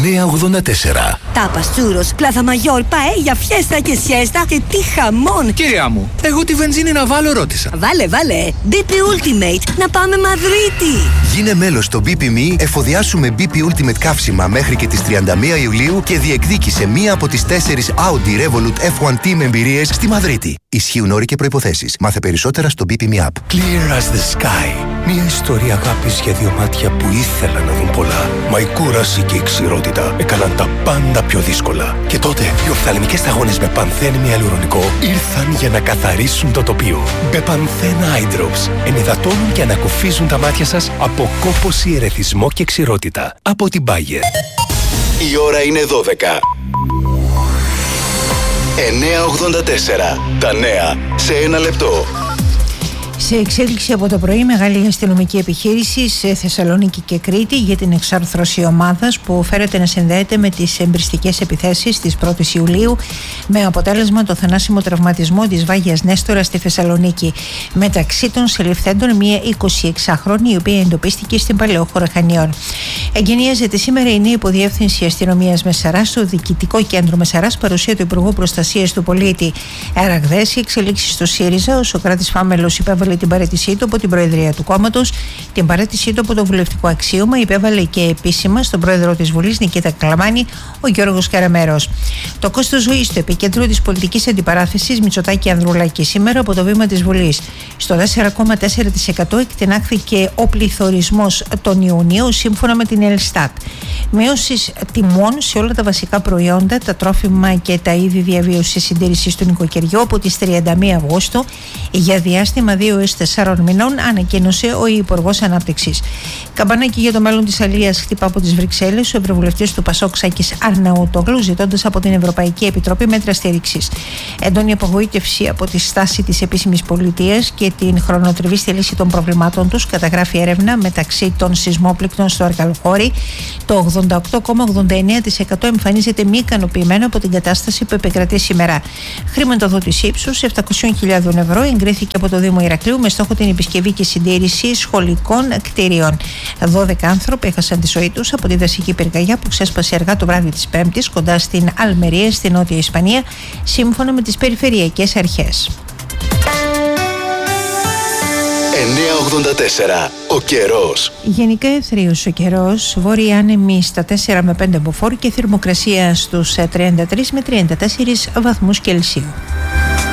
984. Τάπας, τσούρος, πλάθα μαγιόρ, παέλια, φιέστα και σιέστα και τι χαμόν! Κυρία μου, εγώ τη βενζίνη να βάλω ρώτησα. Βάλε, BP Ultimate, να πάμε Μαδρίτη! Γίνε μέλος στο BP.me, εφοδιάσουμε BP Ultimate καύσιμα μέχρι και τις 31 Ιουλίου και διεκδίκησε μία από τις 4 Audi Revolut F1 Team εμπειρίες στη Μαδρίτη. Ισχύουν όροι και προϋποθέσεις. Μάθε περισσότερα στο BP.me app. Clear as the sky. Μια ιστορία αγάπης για δύο μάτια που ήθελαν να δουν πολλά. Μα η κούραση και η ξηρότητα έκαναν τα πάντα πιο δύσκολα. Και τότε οι οφθαλμικές σταγόνες με πανθένη ιαλουρονικό ήρθαν για να καθαρίσουν το τοπίο. Μπεπανθέν Eye Drops ενυδατώνουν και ανακουφίζουν τα μάτια σας από κόπωση, ερεθισμό και ξηρότητα. Από την Bayer. Η ώρα είναι 12. 984. Τα νέα σε ένα λεπτό. Σε εξέλιξη από το πρωί, μεγάλη αστυνομική επιχείρηση σε Θεσσαλονίκη και Κρήτη για την εξάρθρωση ομάδας που φέρεται να συνδέεται με τις εμπριστικές επιθέσεις της 1ης Ιουλίου, με αποτέλεσμα το θανάσιμο τραυματισμό της Βάγιας Νέστορα στη Θεσσαλονίκη. Μεταξύ των συλληφθέντων, μία 26χρονη, η οποία εντοπίστηκε στην Παλαιόχώρα Χανίων. Εγκαινιάζεται σήμερα η νέα υποδιεύθυνση αστυνομίας Μεσσαράς στο Διοικητικό Κέντρο Μεσσαράς, παρουσία του Υπουργού Προστασίας του Πολίτη. Χθες οι εξελίξεις στο ΣΥΡΙΖΑ, ο Σωκράτης Φάμελος υπέβαλε την παραίτησή του από την Προεδρία του κόμματος, την παραίτησή του από το βουλευτικό αξίωμα υπέβαλε και επίσημα στον πρόεδρο της Βουλής Νικήτα Καλαμάνη, ο Γιώργος Καραμέρος. Το κόστος ζωής στο επίκεντρο της πολιτικής αντιπαράθεσης Μητσοτάκη-Ανδρουλάκη σήμερα από το βήμα της Βουλής. Στο 4,4% εκτενάχθηκε ο πληθωρισμός τον Ιουνίο σύμφωνα με την Ελστάτ. Μείωσης τιμών σε όλα τα βασικά προϊόντα, τα τρόφιμα και τα είδη διαβίωσης συντήρησης του νοικοκυριού από τις 31 Αυγούστου για διάστημα 2 έως 4 μηνών, ανακοίνωσε ο Υπουργός Ανάπτυξης. Καμπανάκι για το μέλλον της αλίας χτυπά από τις Βρυξέλλες ο ευρωβουλευτής του ΠΑΣΟΚ Σάκης Αρναούτογλου, ζητώντας από την Ευρωπαϊκή Επιτροπή μέτρα στήριξης. Έντονη απογοήτευση από τη στάση της επίσημης πολιτείας και την χρονοτριβή στη λύση των προβλημάτων τους, καταγράφει έρευνα μεταξύ των σεισμόπληκτων στο Αρκαλοχώρι. Το 88,89% εμφανίζεται μη ικανοποιημένο από την κατάσταση που επικρατεί σήμερα. Χρηματοδότηση ύψους 700.000 ευρώ εγκρίθηκε από το Δήμο Ηρακλείου με στόχο την επισκευή και συντήρηση σχολικών κτηρίων. 12 άνθρωποι έχασαν τη ζωή τους από τη δασική πυρκαγιά που ξέσπασε αργά το βράδυ της Πέμπτης κοντά στην Αλμερία, στη Νότια Ισπανία, σύμφωνα με τις περιφερειακές αρχές. 984. Ο καιρός. Γενικά εύθριος ο καιρός, βόρειοι άνεμοι στα 4 με 5 μποφόρ και θερμοκρασία στους 33 με 34 βαθμούς Κελσίου.